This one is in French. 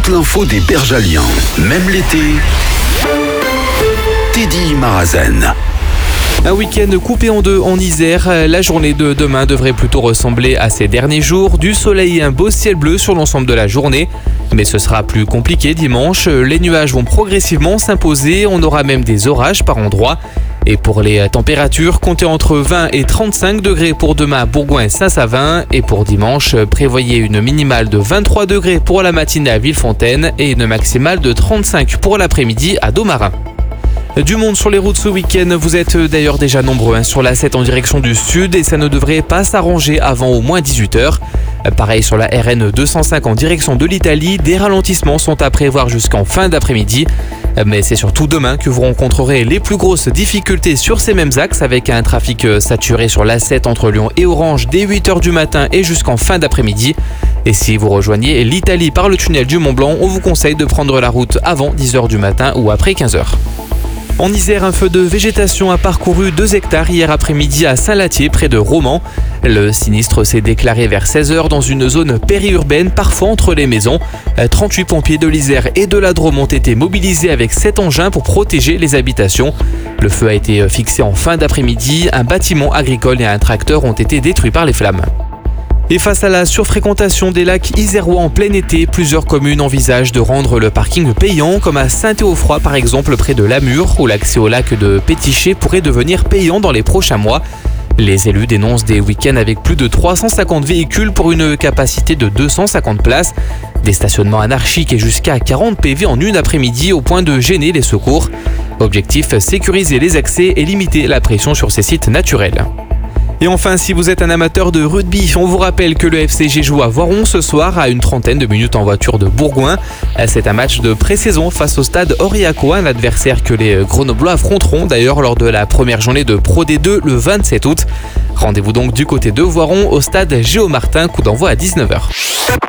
l'info des Bergaliens. Même l'été, Teddy Marazen. Un week-end coupé en deux en Isère. La journée de demain devrait plutôt ressembler à ces derniers jours. Du soleil et un beau ciel bleu sur l'ensemble de la journée. Mais ce sera plus compliqué dimanche. Les nuages vont progressivement s'imposer. On aura même des orages par endroits. Et pour les températures, comptez entre 20 et 35 degrés pour demain à Bourgoin et Saint-Savin. Et pour dimanche, prévoyez une minimale de 23 degrés pour la matinée à Villefontaine et une maximale de 35 pour l'après-midi à Domarin. Du monde sur les routes ce week-end, vous êtes d'ailleurs déjà nombreux sur la 7 en direction du sud et ça ne devrait pas s'arranger avant au moins 18h. Pareil sur la RN 205 en direction de l'Italie, des ralentissements sont à prévoir jusqu'en fin d'après-midi. Mais c'est surtout demain que vous rencontrerez les plus grosses difficultés sur ces mêmes axes avec un trafic saturé sur l'A7 entre Lyon et Orange dès 8h du matin et jusqu'en fin d'après-midi. Et si vous rejoignez l'Italie par le tunnel du Mont-Blanc, on vous conseille de prendre la route avant 10h du matin ou après 15h. En Isère, un feu de végétation a parcouru 2 hectares hier après-midi à Saint-Latier, près de Romans. Le sinistre s'est déclaré vers 16h dans une zone périurbaine, parfois entre les maisons. 38 pompiers de l'Isère et de la Drôme ont été mobilisés avec 7 engins pour protéger les habitations. Le feu a été fixé en fin d'après-midi. Un bâtiment agricole et un tracteur ont été détruits par les flammes. Et face à la surfréquentation des lacs isérois en plein été, plusieurs communes envisagent de rendre le parking payant, comme à Saint-Théophroy par exemple près de Lamure, où l'accès au lac de Pétichet pourrait devenir payant dans les prochains mois. Les élus dénoncent des week-ends avec plus de 350 véhicules pour une capacité de 250 places. Des stationnements anarchiques et jusqu'à 40 PV en une après-midi au point de gêner les secours. Objectif, sécuriser les accès et limiter la pression sur ces sites naturels. Et enfin, si vous êtes un amateur de rugby, on vous rappelle que le FCG joue à Voiron ce soir à une trentaine de minutes en voiture de Bourgoin. C'est un match de pré-saison face au stade Aurillacois, un adversaire que les Grenoblois affronteront d'ailleurs lors de la première journée de Pro D2 le 27 août. Rendez-vous donc du côté de Voiron au stade Géo Martin, coup d'envoi à 19h.